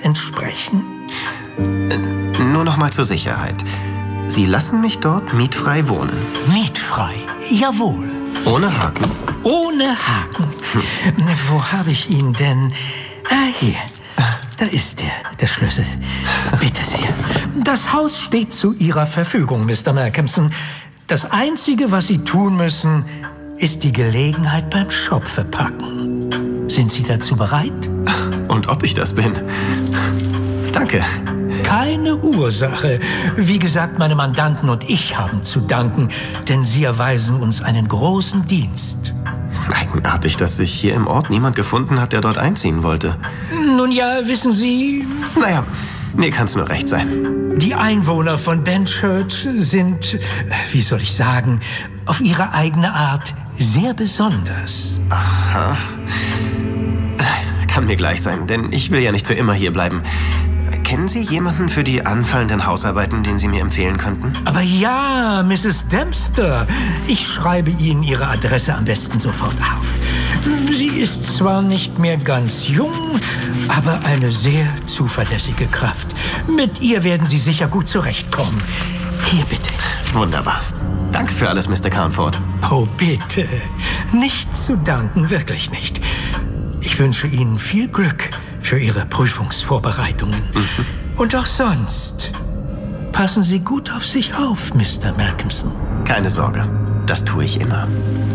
entsprechen? Nur noch mal zur Sicherheit. Sie lassen mich dort mietfrei wohnen. Mietfrei, jawohl. Ohne Haken? Ohne Haken. Wo habe ich ihn denn? Hier. Da ist der Schlüssel. Bitte sehr. Das Haus steht zu Ihrer Verfügung, Mr. Malcolmson. Das Einzige, was Sie tun müssen, ist die Gelegenheit beim Schopfe packen. Sind Sie dazu bereit? Und ob ich das bin? Danke. Keine Ursache. Wie gesagt, meine Mandanten und ich haben zu danken, denn Sie erweisen uns einen großen Dienst. Eigenartig, dass sich hier im Ort niemand gefunden hat, der dort einziehen wollte. Nun ja, wissen Sie... Naja, mir kann's nur recht sein. Die Einwohner von Benchurch sind, wie soll ich sagen, auf ihre eigene Art sehr besonders. Aha. Kann mir gleich sein, denn ich will ja nicht für immer hier bleiben. Kennen Sie jemanden für die anfallenden Hausarbeiten, den Sie mir empfehlen könnten? Aber ja, Mrs. Dempster. Ich schreibe Ihnen Ihre Adresse am besten sofort auf. Sie ist zwar nicht mehr ganz jung, aber eine sehr zuverlässige Kraft. Mit ihr werden Sie sicher gut zurechtkommen. Hier bitte. Wunderbar. Danke für alles, Mr. Carnford. Oh, bitte. Nicht zu danken, wirklich nicht. Ich wünsche Ihnen viel Glück für Ihre Prüfungsvorbereitungen. Und auch sonst. Passen Sie gut auf sich auf, Mr. Malcolmson. Keine Sorge, das tue ich immer.